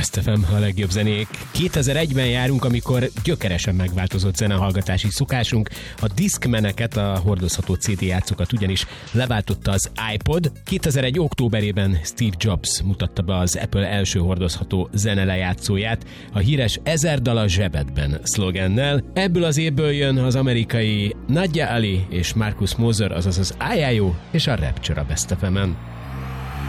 Best FM, a legjobb zenék. 2001-ben járunk, amikor gyökeresen megváltozott zenehallgatási szokásunk. A Discmaneket, a hordozható CD játszókat ugyanis leváltotta az iPod. 2001. októberében Steve Jobs mutatta be az Apple első hordozható zenelejátszóját, a híres 1000 dal a zsebedben szlogennel. Ebből az évből jön az amerikai Nadia Ali és Marcus Mosher, azaz az I.I.O. és a Rapture a Best FM-en.